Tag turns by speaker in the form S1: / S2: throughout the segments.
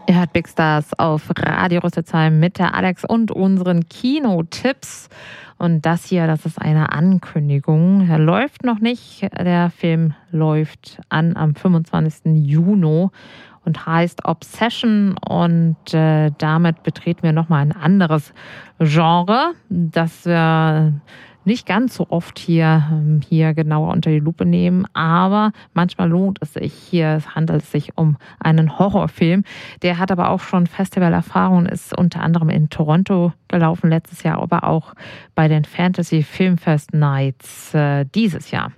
S1: Ihr hört Big Stars auf Radio Rüsselsheim mit der Alex und unseren Kinotipps. Und das hier, das ist eine Ankündigung. Er läuft noch nicht. Der Film läuft an am 25. Juni und heißt Obsession. Und damit betreten wir nochmal ein anderes Genre, das wir nicht ganz so oft hier genauer unter die Lupe nehmen, aber manchmal lohnt es sich. Hier handelt es sich um einen Horrorfilm. Der hat aber auch schon Festivalerfahrung, ist unter anderem in Toronto gelaufen letztes Jahr, aber auch bei den Fantasy Filmfest Nights dieses Jahr.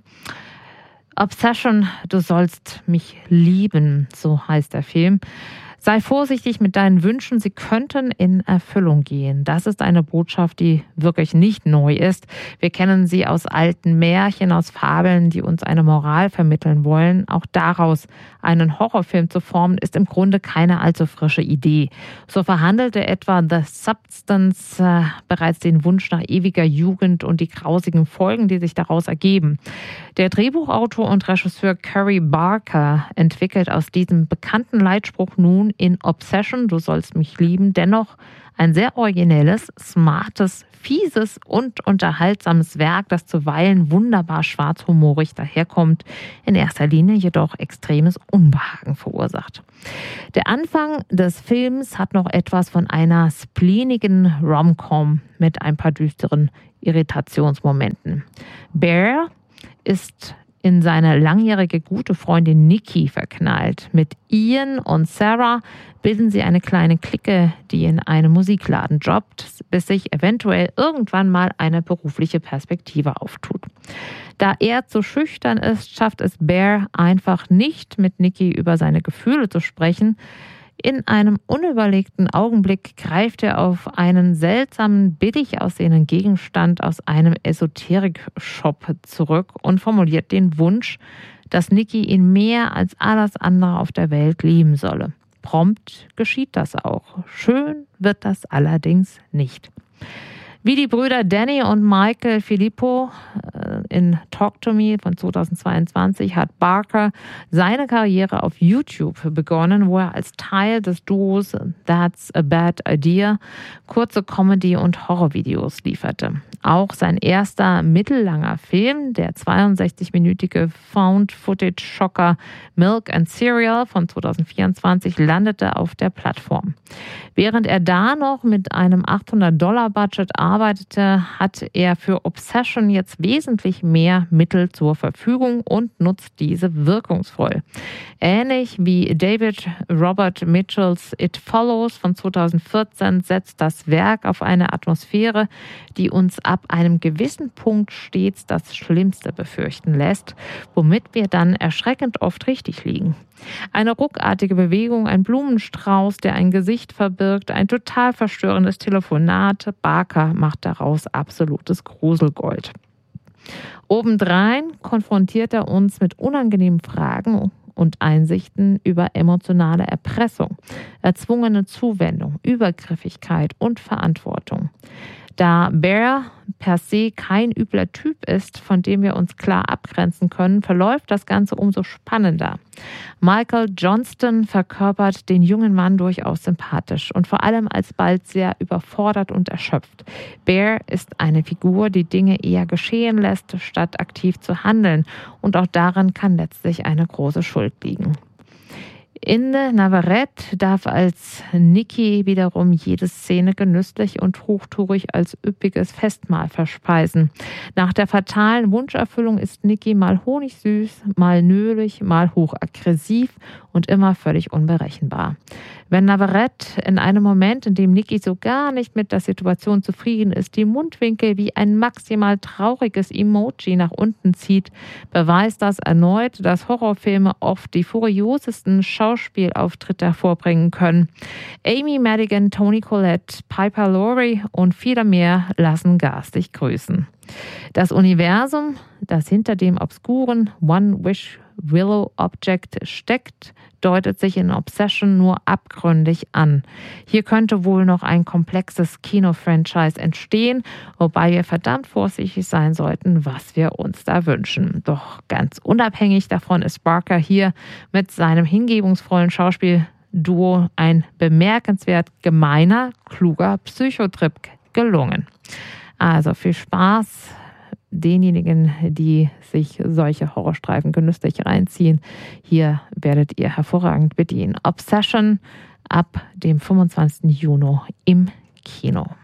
S1: Obsession, du sollst mich lieben, so heißt der Film. Sei vorsichtig mit deinen Wünschen, sie könnten in Erfüllung gehen. Das ist eine Botschaft, die wirklich nicht neu ist. Wir kennen sie aus alten Märchen, aus Fabeln, die uns eine Moral vermitteln wollen. Auch daraus einen Horrorfilm zu formen, ist im Grunde keine allzu frische Idee. So verhandelte etwa The Substance bereits den Wunsch nach ewiger Jugend und die grausigen Folgen, die sich daraus ergeben. Der Drehbuchautor und Regisseur Curry Barker entwickelt aus diesem bekannten Leitspruch nun in Obsession, du sollst mich lieben, dennoch ein sehr originelles, smartes, fieses und unterhaltsames Werk, das zuweilen wunderbar schwarzhumorig daherkommt, in erster Linie jedoch extremes Unbehagen verursacht. Der Anfang des Films hat noch etwas von einer spleenigen Rom-Com mit ein paar düsteren Irritationsmomenten. Bear ist in seine langjährige gute Freundin Nikki verknallt. Mit Ian und Sarah bilden sie eine kleine Clique, die in einem Musikladen jobbt, bis sich eventuell irgendwann mal eine berufliche Perspektive auftut. Da er zu schüchtern ist, schafft es Bear einfach nicht, mit Nikki über seine Gefühle zu sprechen. In einem unüberlegten Augenblick greift er auf einen seltsamen, billig aussehenden Gegenstand aus einem Esoterik-Shop zurück und formuliert den Wunsch, dass Nikki ihn mehr als alles andere auf der Welt lieben solle. Prompt geschieht das auch. Schön wird das allerdings nicht. Wie die Brüder Danny und Michael Filippo in Talk to Me von 2022 hat Barker seine Karriere auf YouTube begonnen, wo er als Teil des Duos That's a Bad Idea kurze Comedy- und Horrorvideos lieferte. Auch sein erster mittellanger Film, der 62-minütige Found-Footage-Schocker Milk and Cereal von 2024, landete auf der Plattform. Während er da noch mit einem $800-Budget arbeitete, hat er für Obsession jetzt wesentlich mehr Mittel zur Verfügung und nutzt diese wirkungsvoll. Ähnlich wie David Robert Mitchells It Follows von 2014 setzt das Werk auf eine Atmosphäre, die uns ab einem gewissen Punkt stets das Schlimmste befürchten lässt, womit wir dann erschreckend oft richtig liegen. Eine ruckartige Bewegung, ein Blumenstrauß, der ein Gesicht verbirgt, ein total verstörendes Telefonat. Barker macht daraus absolutes Gruselgold. Obendrein konfrontiert er uns mit unangenehmen Fragen und Einsichten über emotionale Erpressung, erzwungene Zuwendung, Übergriffigkeit und Verantwortung. Da Bear per se kein übler Typ ist, von dem wir uns klar abgrenzen können, verläuft das Ganze umso spannender. Michael Johnston verkörpert den jungen Mann durchaus sympathisch und vor allem alsbald sehr überfordert und erschöpft. Bear ist eine Figur, die Dinge eher geschehen lässt, statt aktiv zu handeln. Und auch darin kann letztlich eine große Schuld liegen. Inde Navarrete darf als Nikki wiederum jede Szene genüsslich und hochtourig als üppiges Festmahl verspeisen. Nach der fatalen Wunscherfüllung ist Nikki mal honigsüß, mal nölig, mal hochaggressiv und immer völlig unberechenbar. Wenn Navarrete in einem Moment, in dem Nikki so gar nicht mit der Situation zufrieden ist, die Mundwinkel wie ein maximal trauriges Emoji nach unten zieht, beweist das erneut, dass Horrorfilme oft die furiosesten Schauspielauftritte hervorbringen können. Amy Madigan, Toni Collette, Piper Laurie und viele mehr lassen garstig grüßen. Das Universum, das hinter dem obskuren One-Wish-Willow-Object steckt, deutet sich in Obsession nur abgründig an. Hier könnte wohl noch ein komplexes Kino-Franchise entstehen, wobei wir verdammt vorsichtig sein sollten, was wir uns da wünschen. Doch ganz unabhängig davon ist Barker hier mit seinem hingebungsvollen Schauspiel Duo ein bemerkenswert gemeiner, kluger Psychotrip gelungen. Also viel Spaß denjenigen, die sich solche Horrorstreifen genüsslich reinziehen. Hier werdet ihr hervorragend bedient. Obsession ab dem 25. Juni im Kino.